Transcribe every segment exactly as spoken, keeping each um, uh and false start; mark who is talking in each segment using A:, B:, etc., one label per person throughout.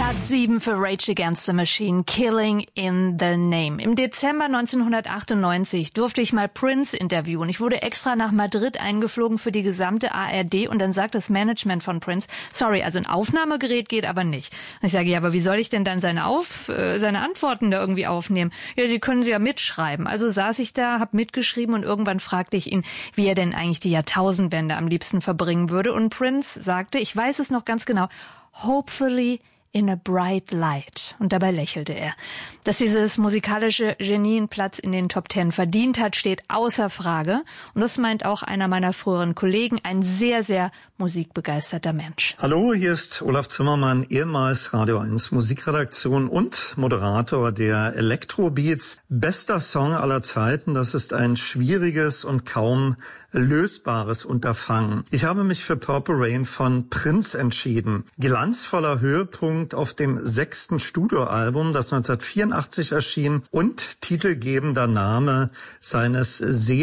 A: Platz sieben für Rage Against the Machine, Killing in the Name. Im Dezember neunzehnhundertachtundneunzig durfte ich mal Prince interviewen. Ich wurde extra nach Madrid eingeflogen für die gesamte A R D und dann sagt das Management von Prince, sorry, also ein Aufnahmegerät geht aber nicht. Und ich sage, ja, aber wie soll ich denn dann seine, Auf, äh, seine Antworten da irgendwie aufnehmen? Ja, die können Sie ja mitschreiben. Also saß ich da, hab mitgeschrieben und irgendwann fragte ich ihn, wie er denn eigentlich die Jahrtausendwende am liebsten verbringen würde. Und Prince sagte, ich weiß es noch ganz genau, hopefully in a bright light. Und dabei lächelte er. Dass dieses musikalische Genie einen Platz in den Top Ten verdient hat, steht außer Frage. Und das meint auch einer meiner früheren Kollegen, ein sehr, sehr musikbegeisterter Mensch.
B: Hallo, hier ist Olaf Zimmermann, ehemals Radio eins Musikredaktion und Moderator der Electrobeats. Bester Song aller Zeiten, das ist ein schwieriges und kaum lösbares Unterfangen. Ich habe mich für Purple Rain von Prince entschieden. Glanzvoller Höhepunkt auf dem sechsten Studioalbum, das neunzehnhundertvierundachtzig erschien und titelgebender Name seines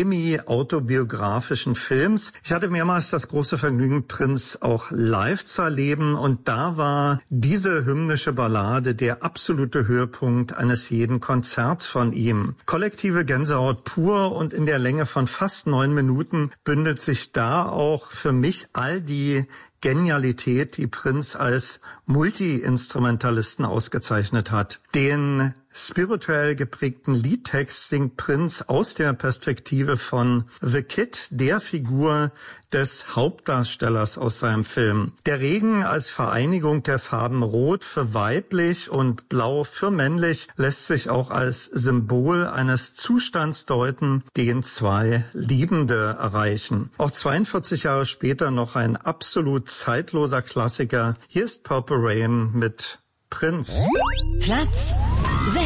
B: semi-autobiografischen Films. Ich hatte mehrmals das große Vergnügen, Prince auch live zu erleben und da war diese hymnische Ballade der absolute Höhepunkt eines jeden Konzerts von ihm. Kollektive Gänsehaut pur und in der Länge von fast neun Minuten bündelt sich da auch für mich all die Genialität, die Prince als Multi-Instrumentalisten ausgezeichnet hat. Den spirituell geprägten Liedtext singt Prince aus der Perspektive von The Kid, der Figur des Hauptdarstellers aus seinem Film. Der Regen als Vereinigung der Farben Rot für weiblich und Blau für männlich lässt sich auch als Symbol eines Zustands deuten, den zwei Liebende erreichen. Auch zweiundvierzig Jahre später noch ein absolut zeitloser Klassiker. Hier ist Purple Rain mit Prince.
C: Platz